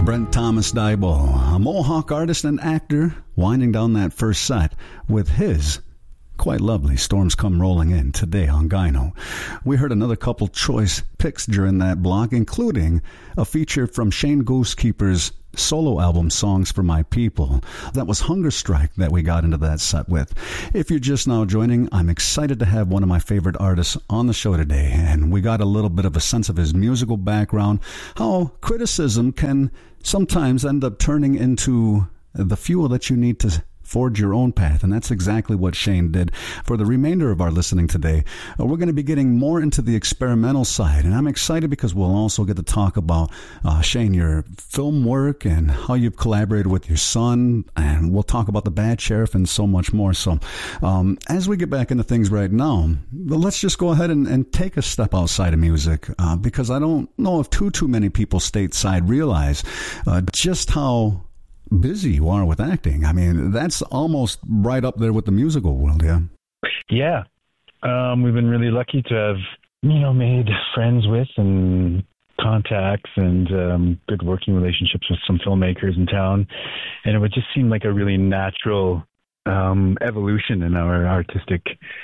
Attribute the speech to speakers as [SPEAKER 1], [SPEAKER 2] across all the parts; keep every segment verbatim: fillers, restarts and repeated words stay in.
[SPEAKER 1] Brent Thomas Dybul, a Mohawk artist and actor, winding down that first set with his quite lovely Storms Come Rolling In today on Gyno. We heard another couple choice picks during that block, including a feature from Shane Goosekeeper's solo album Songs for My People. That was Hunger Strike that we got into that set with. If you're just now joining, I'm excited to have one of my favorite artists on the show today, and we got a little bit of a sense of his musical background, how criticism can sometimes end up turning into the fuel that you need to forge your own path, and that's exactly what Shane did. For the remainder of our listening today, uh, we're going to be getting more into the experimental side, and I'm excited because we'll also get to talk about, uh, Shane, your film work and how you've collaborated with your son, and we'll talk about The Bad Sheriff and so much more. So um, as we get back into things right now, let's just go ahead and, and take a step outside of music, uh, because I don't know if too, too many people stateside realize uh, just how busy you are with acting. I mean, that's almost right up there with the musical world, yeah?
[SPEAKER 2] Yeah. Um, we've been really lucky to have, you know, made friends with and contacts and um, good working relationships with some filmmakers in town. And it would just seem like a really natural um, evolution in our artistic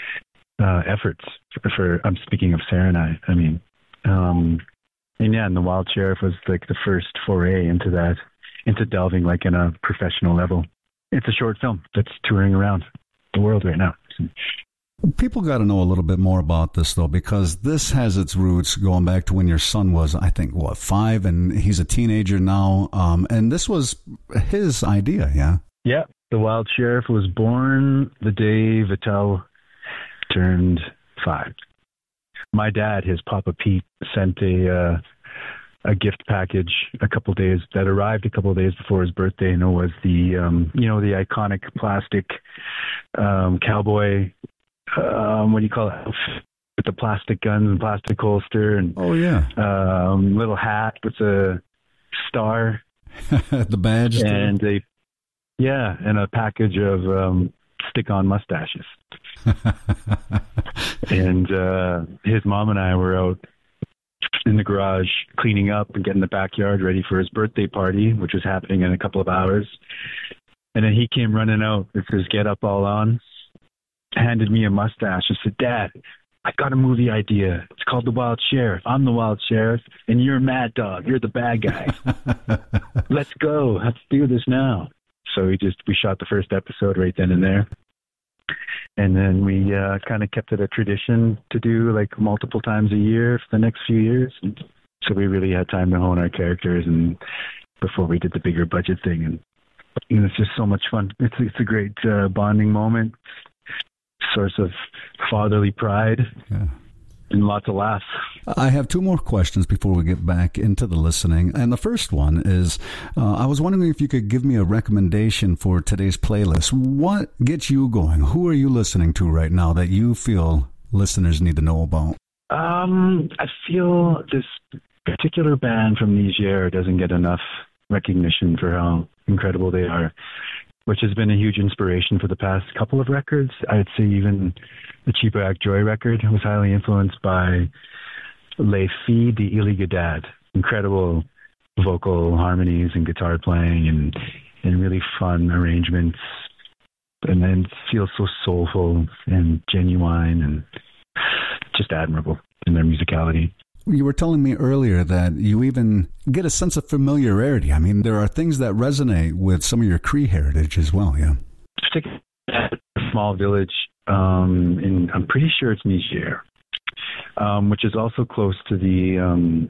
[SPEAKER 2] uh, efforts for, for, I'm speaking of Sarah and I, I mean, um, and yeah, and The Wild Sheriff was like the first foray into that, into delving like in a professional level. It's a short film that's touring around the world right now.
[SPEAKER 1] People got to know a little bit more about this, though, because this has its roots going back to when your son was, I think, what, five, and he's a teenager now. Um, and this was his idea, yeah? Yeah.
[SPEAKER 2] The Wild Sheriff was born the day Vital turned five. My dad, his Papa Pete, sent a... Uh, a gift package a couple days that arrived a couple of days before his birthday, and it was the um you know the iconic plastic um cowboy um what do you call it, with the plastic guns and plastic holster, and
[SPEAKER 1] oh yeah
[SPEAKER 2] um little hat with a star
[SPEAKER 1] the badge,
[SPEAKER 2] and a yeah and a package of um stick-on mustaches. And uh his mom and I were out in the garage cleaning up and getting the backyard ready for his birthday party, which was happening in a couple of hours. And then he came running out with his get up all on, handed me a mustache and said, "Dad, I got a movie idea. It's called The Wild Sheriff. I'm the Wild Sheriff and you're Mad Dog. You're the bad guy. Let's go. Let's do this now." So we just, we shot the first episode right then and there. And then we uh, kind of kept it a tradition to do like multiple times a year for the next few years. And so we really had time to hone our characters, and before we did the bigger budget thing. And, and it's just so much fun. It's it's a great uh, bonding moment, source of fatherly pride. Yeah. And lots of laughs.
[SPEAKER 1] I have two more questions before we get back into the listening. And the first one is, uh, I was wondering if you could give me a recommendation for today's playlist. What gets you going? Who are you listening to right now that you feel listeners need to know about?
[SPEAKER 2] Um, I feel this particular band from Niger doesn't get enough recognition for how incredible they are, which has been a huge inspiration for the past couple of records. I'd say even the Cheaper Act Joy record was highly influenced by Les Filles d'Iligadad. Incredible vocal harmonies and guitar playing and, and really fun arrangements. And then it feels so soulful and genuine and just admirable in their musicality.
[SPEAKER 1] You were telling me earlier that you even get a sense of familiarity. I mean, there are things that resonate with some of your Cree heritage as well, yeah?
[SPEAKER 2] Particularly at a small village, um, in, I'm pretty sure it's Niger, um, which is also close to the um,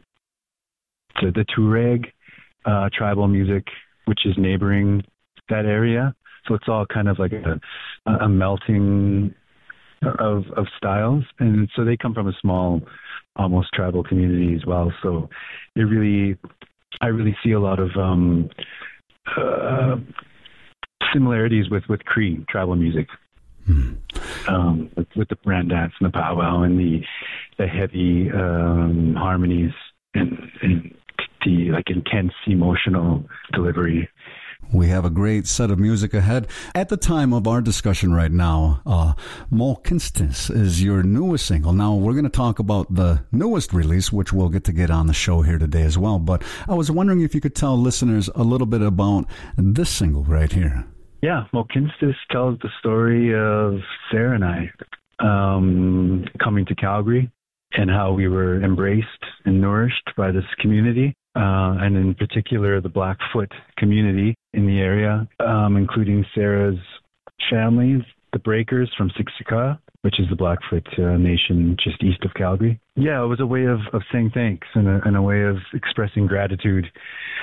[SPEAKER 2] to the Tuareg uh, tribal music, which is neighboring that area. So it's all kind of like a, a melting of of styles, and so they come from a small, almost tribal community as well. So it really, I really see a lot of um, uh, similarities with with Cree tribal music, hmm. um, with, with the brand dance and the powwow and the the heavy um, harmonies and, and the like intense emotional delivery.
[SPEAKER 1] We have a great set of music ahead. At the time of our discussion right now, uh, Molkinstis is your newest single. Now, we're going to talk about the newest release, which we'll get to get on the show here today as well. But I was wondering if you could tell listeners a little bit about this single right here.
[SPEAKER 2] Yeah, Molkinstis tells the story of Sarah and I um, coming to Calgary and how we were embraced and nourished by this community. Uh, and in particular, the Blackfoot community in the area, um, including Sarah's family, the Breakers from Siksika, which is the Blackfoot uh, nation just east of Calgary. Yeah, it was a way of, of saying thanks and a, and a way of expressing gratitude